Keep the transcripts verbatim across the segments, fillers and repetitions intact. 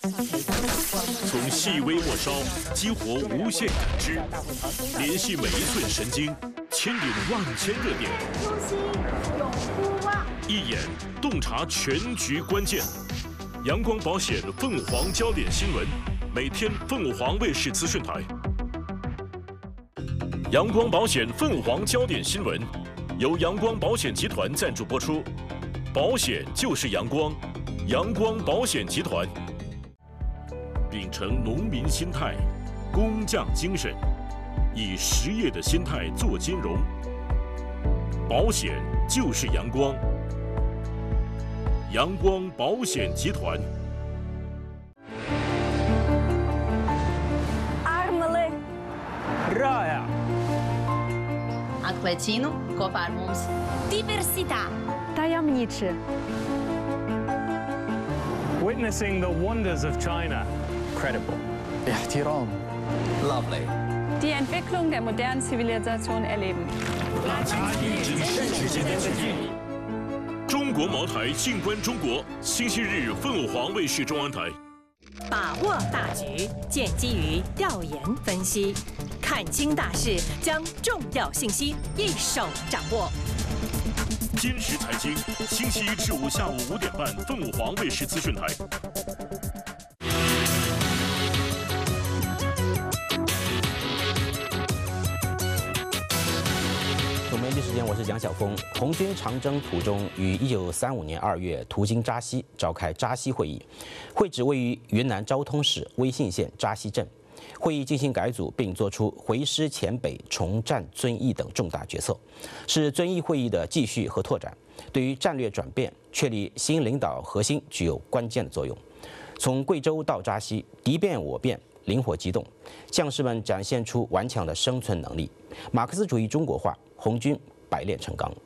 从细微末梢激活无限感知，联系每一寸神经，牵引万千热点。 初心永不忘。 一眼洞察全局关键。阳光保险凤凰焦点新闻，每天凤凰卫视资讯台。阳光保险凤凰焦点新闻，由阳光保险集团赞助播出。保险就是阳光，阳光保险集团。秉承农民心态，工匠精神，以实业的心态做金融。保险就是阳光，阳光保险集团。 Armele Rāja. Atklēcinu kopā ar mums. Diversitā. Tajemniczy. Witnessing the wonders of China. Credible. احترام. Lovely. Die Entwicklung der modernen Zivilisation erleben. 大家与之世界的距离。中国茅台，静观中国。星期日，凤凰卫视中央台。 把握大局，建基于调研分析，看清大势，将重要信息一手掌握。 今时财经，星期一至五下午五点半，凤凰卫视资讯台。 总媒体时间，我是蒋晓峰。红军长征途中，于一九三五年二月途经扎西，召开扎西会议，会址位于云南昭通市威信县扎西镇。会议进行改组，并作出回师黔北、重战遵义等重大决策，是遵义会议的继续和拓展，对于战略转变、确立新领导核心具有关键的作用。从贵州到扎西，敌变我变。 灵活机动，将士们展现出顽强的生存能力。马克思主义中国化，红军百炼成钢。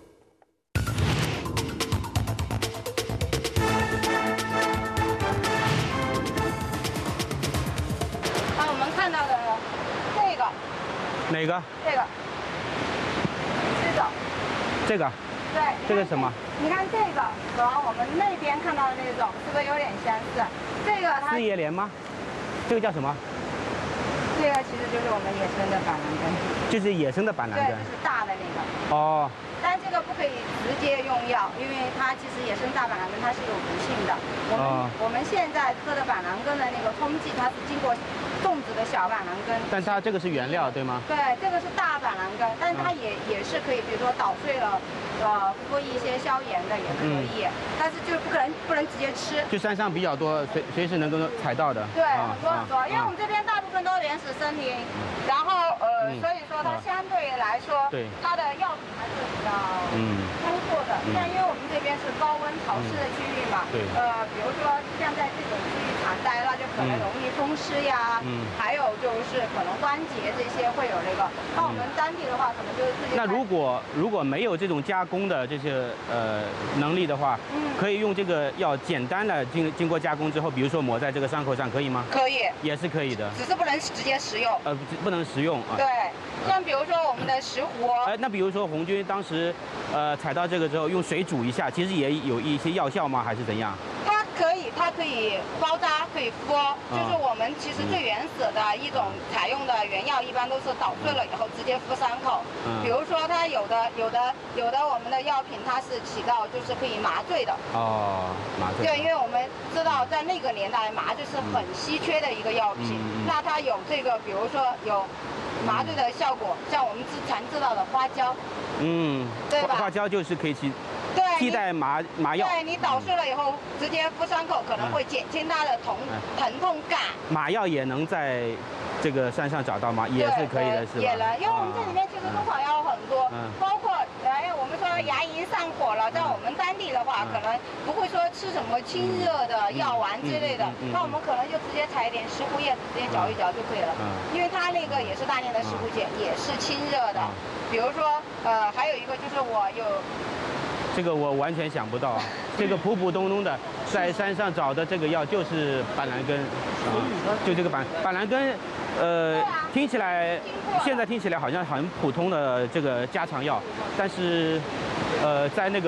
啊，我们看到的这个， 哪个？ 这个，这个， 这个。 对。 这个什么？ 你看这个和我们那边看到的那种是不是有点相似？这个它。 四叶莲吗？ 这个叫什么？ 这个其实就是我们野生的板蓝根， 就是野生的板蓝根， 对，就是大的那个。 哦。但这个不可以直接用药，因为它其实野生大板蓝根它是有毒性的。我们、哦、我们现在喝的板蓝根的那个冲剂，它是经过种植的小板蓝根。 但它这个是原料对吗？ 对，这个是大板蓝根，但它也、嗯、也是可以，比如说捣碎了。 呃，敷一些消炎的也可以，嗯、但是就不可能不能直接吃。 就山上比较多，随随时能够采到的。 对，很多很多，因为我们这边大部分都是原始森林，然后呃， 嗯、 所以说它相对来说， 对它的药品还是比较嗯丰富的。像、嗯、因为我们这边是高温潮湿的区域嘛， 对， 呃，比如说像在这种区域常待，那就可能容易风湿呀，嗯，还有就是可能关节这些会有那个。那我们当地的话，可能就是自己。 那如果如果没有这种加工的这些呃能力的话，嗯，可以用这个药简单的经经过加工之后，比如说抹在这个伤口上，可以吗？ 可以， 也是可以的， 只是不能直接食用。 呃，不能食用啊。 对，像比如说我们的石斛。 哎，那比如说红军当时呃采到这个之后，用水煮一下，其实也有一些药效吗？还是怎样？ 可以，它可以包扎，可以敷，就是我们其实最原始的一种采用的原药，一般都是捣碎了以后直接敷伤口。嗯、比如说它有的、有的、有的我们的药品它是起到就是可以麻醉的。 哦，麻醉。 对，因为我们知道在那个年代麻醉是很稀缺的一个药品，嗯、那它有这个，比如说有麻醉的效果，像我们之常知道的花椒。嗯，对吧？ 花椒就是可以起。 对， 替代麻麻药。 对你捣碎了以后，直接敷伤口，可能会减轻它的疼疼痛感。 麻药也能在这个山上找到吗？也是可以的，是吧？ 也能，因为我们这里面其实中草药很多，包括哎，我们说牙龈上火了，在我们当地的话，可能不会说吃什么清热的药丸之类的，那我们可能就直接采一点石斛叶子，直接嚼一嚼就可以了。因为它那个也是大量的石斛碱，也是清热的。比如说，呃，还有一个就是我有。 这个我完全想不到，这个普普通通的在山上找的这个药就是板蓝根，啊，就这个板板蓝根，呃，听起来现在听起来好像很普通的这个家常药，但是，呃，在那个。